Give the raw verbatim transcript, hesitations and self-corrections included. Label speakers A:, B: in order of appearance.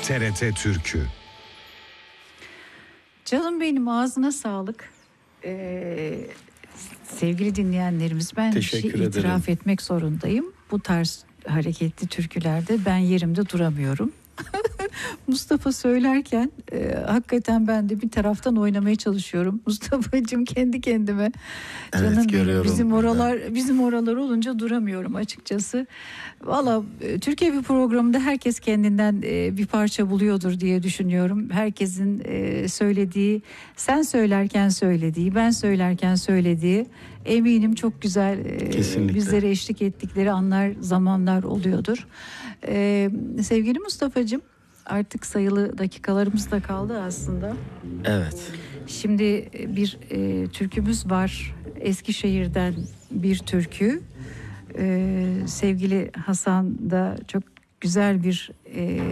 A: T R T Türkü.
B: Canım benim, ağzına sağlık. Ee, sevgili dinleyenlerimiz, ben bir şey itiraf etmek zorundayım. Bu tarz hareketli türkülerde ben yerimde duramıyorum. Mustafa söylerken e, hakikaten ben de bir taraftan oynamaya çalışıyorum. Mustafa'cığım, kendi kendime.
C: Evet,
B: Canım
C: görüyorum.
B: benim, bizim oralar bizim oralar olunca duramıyorum açıkçası. Valla e, Türkiye bir programında herkes kendinden e, bir parça buluyordur diye düşünüyorum. Herkesin e, söylediği, sen söylerken söylediği, ben söylerken söylediği, eminim çok güzel e, bizlere eşlik ettikleri anlar, zamanlar oluyordur. E, sevgili Mustafa'cığım, artık sayılı dakikalarımız da kaldı aslında.
C: Evet.
B: Şimdi bir e, türkümüz var. Eskişehir'den bir türkü. E, sevgili Hasan da çok güzel bir e,